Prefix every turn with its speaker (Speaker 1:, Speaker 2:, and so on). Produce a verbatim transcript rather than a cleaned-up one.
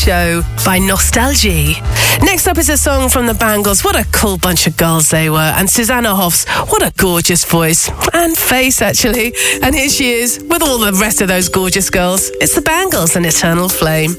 Speaker 1: Show by Nostalgie. Next up is a song from the Bangles. What a cool bunch of girls they were. And Susanna Hoffs, what a gorgeous voice. And face, actually. And here she is with all the rest of those gorgeous girls. It's the Bangles and Eternal Flame.